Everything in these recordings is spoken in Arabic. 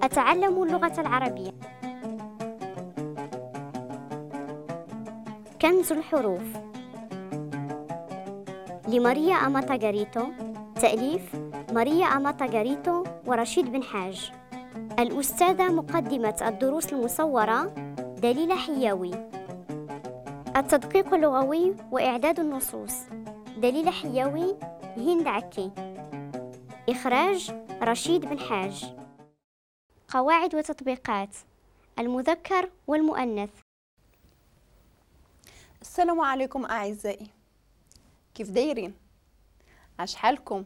أتعلم اللغة العربية. كنز الحروف لماريا أماتا غاريتو، تأليف ماريا أماتا غاريتو ورشيد بن حاج. الأستاذة مقدمة الدروس المصورة دليلة حياوي. التدقيق اللغوي وإعداد النصوص دليلة حياوي، هند عكي. إخراج رشيد بن حاج. قواعد وتطبيقات المذكر والمؤنث. السلام عليكم أعزائي، كيف دايرين؟ عاش حالكم؟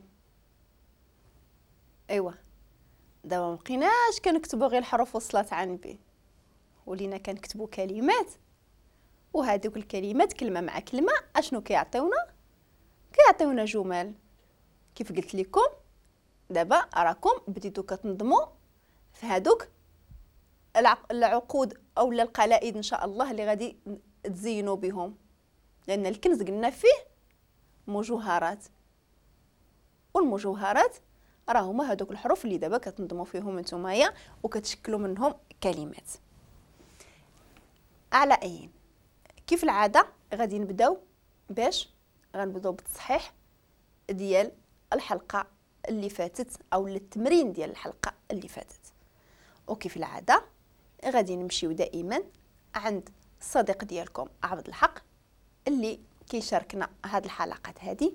ايوا دابا مبقيناش كنكتبوا غير الحروف وصلات عن بي، ولينا كنكتبوا كلمات، وهذوك الكلمات كلمه مع كلمه اشنو كيعطيونا جمل. كيف قلت لكم دابا راكم بديتوا كتنظموا في هذوك العقود او القلائد ان شاء الله اللي غادي تزينوا بهم، لان الكنز قلنا فيه مجوهرات، والمجوهرات راه هما هذوك الحروف اللي دابا كتنظموا فيهم نتومايا وكتشكلوا منهم كلمات. على اين كيف العاده غادي نبداو غنبداو بالتصحيح ديال الحلقه اللي فاتت او التمرين ديال الحلقه اللي فاتت. وكيف العاده غادي نمشيو دائما عند الصديق ديالكم عبد الحق اللي كيشاركنا هاد الحلقات هذه.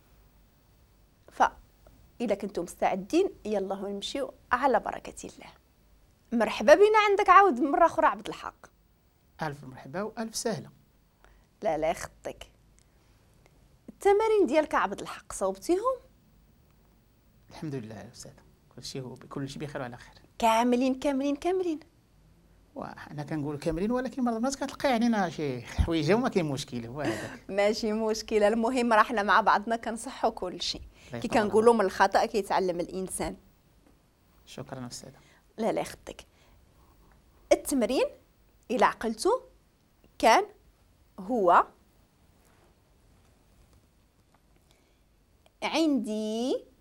فإذا كنتم مستعدين يلا نمشيو على بركة الله. مرحبا بنا عندك عاود مرة أخرى عبد الحق. ألف مرحبا وألف سهلة. لا يخطيك. التمارين ديالك عبد الحق صوبتيهم؟ الحمد لله يا أستاذ، كل شيء بخير وعلى خير. كاملين. وأنا كنقول كاملين، ولكن بعض الناس كتلقى يعني شي حويجة وما كاين مشكل. هو هذاك ماشي مشكلة، المهم راه حنا مع بعضنا كنصحوا كل شيء. كي كنقولوا من الخطأ كيتعلم الإنسان. شكرا أستاذة. لا يخطيك. التمرين إلا عقلتو كان هو عندي